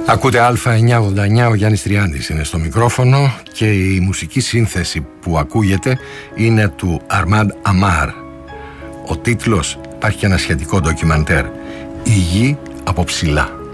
Ακούτε Α989, ο Γιάννης Τριάντης είναι στο μικρόφωνο και η μουσική σύνθεση που ακούγεται είναι του Αρμάντ Αμάρ. Ο τίτλος, υπάρχει και ένα σχετικό ντοκιμαντέρ, «Η γη από ψηλά».